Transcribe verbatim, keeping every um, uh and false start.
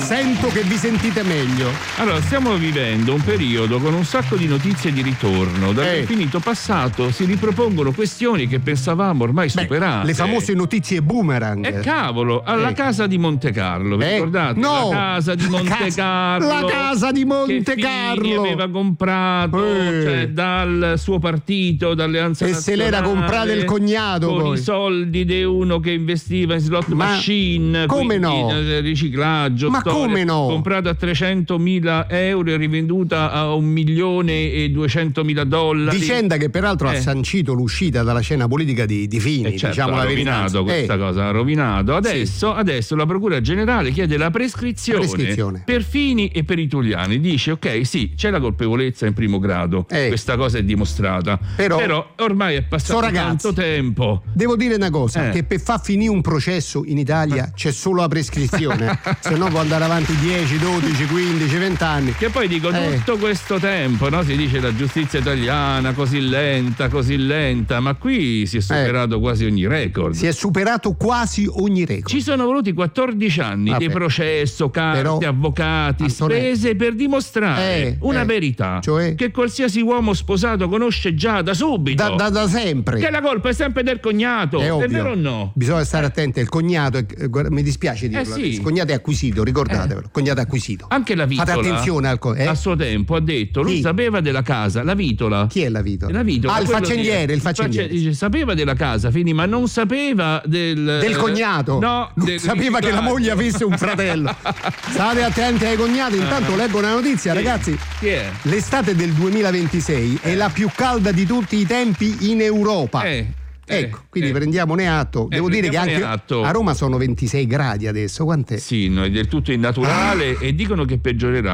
sento che vi sentite meglio. Allora, stiamo vivendo un periodo con un sacco di notizie di ritorno. Dall'infinito eh. passato si ripropongono questioni che pensavamo ormai Beh, superate. le famose notizie boomerang. E cavolo, alla eh. casa di Monte Carlo, vi eh. ricordate? No. La casa di Monte la casa, Carlo. La casa di Monte che Carlo. Fini aveva comprato eh. cioè, dal suo partito, dall'Alleanza E Nazionale, se l'era comprata il cognato con poi. i soldi di uno che investiva in slot Ma machine, come no? riciclaggio, ma storia, come no? comprata a trecentomila euro e rivenduta a un milione e duecentomila dollari. Vicenda che peraltro eh. ha sancito l'uscita dalla scena politica di, di Fini, eh certo, diciamo ha la rovinato questa eh. cosa, ha rovinato. Adesso, sì. adesso la Procura Generale chiede la prescrizione, prescrizione per Fini e per i Giuliani. Dice ok, sì, c'è la colpevolezza in primo grado, eh. questa cosa è dimostrata, però, però ormai è passato so ragazzi, tanto tempo. Devo dire una cosa, eh. che per far finire un processo in Italia c'è solo la prescrizione, se no può andare avanti dieci, dodici, quindici, venti anni. Che poi dico, eh. tutto questo tempo, no? Si dice la giustizia italiana così lenta, così lenta, ma qui si è superato eh. quasi ogni record. Si è superato quasi ogni record. Ci sono voluti quattordici anni Vabbè. di processo, carte, Però, avvocati, Antonello, spese per dimostrare eh, una eh, verità cioè? che qualsiasi uomo sposato conosce già da subito. Da, da, da sempre. Che la colpa è sempre del cognato. È, è vero o no? Bisogna stare attenti, il cognato, è, mi dispiace dirlo, eh sì. il cognato è acquisito, ricordatevelo, il cognato è acquisito. Anche la Vitola, fate attenzione al co- eh? a suo tempo ha detto, lui Chi? sapeva della casa, la Vitola. Chi è la Vitola? La Vitola ah, il faccendiere, che, il faccendiere. Dice, sapeva della casa, Fini, ma non sapeva del... Del cognato? No. Non del sapeva che la moglie avesse un fratello. State attenti ai cognati, intanto ah. leggo una notizia, Chi? ragazzi. Chi è? L'estate del duemilaventisei eh. è la più calda di tutti i tempi in Europa. Eh. Ecco, quindi eh, prendiamone atto. Devo eh, dire che anche atto. a Roma sono ventisei gradi adesso. Quant'è? Sì, no, è del tutto innaturale ah. e dicono che peggiorerà.